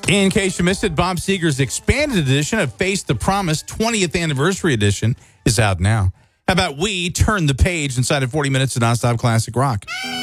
In case you missed it, Bob Seger's expanded edition of Face the Promise 20th Anniversary Edition is out now. How about we turn the page inside of 40 minutes of nonstop classic rock?